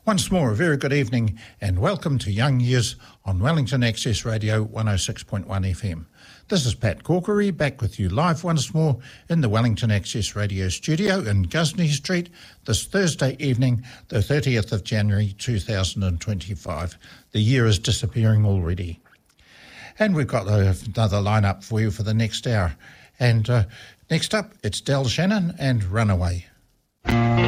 Once more, a very good evening and welcome to Young Years on Wellington Access Radio 106.1 FM. This is Pat Corkery back with you live once more in the Wellington Access Radio studio in Gusney Street this Thursday evening, the 30th of January 2025. The year is disappearing already. And we've got another lineup for you for the next hour. And next up, it's Del Shannon and Runaway.